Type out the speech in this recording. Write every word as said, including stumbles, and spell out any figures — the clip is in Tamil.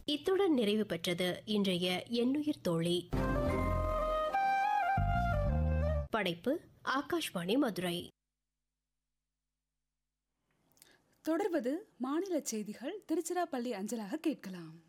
இத்துடன் நிறைவு பெற்றது இன்றைய எண்ணுயிர் தோழி. படைப்பு ஆகாஷ்வாணி மதுரை. தொடர்வது மாநில செய்திகள் திருச்சிராப்பள்ளி அஞ்சலாக கேட்கலாம்.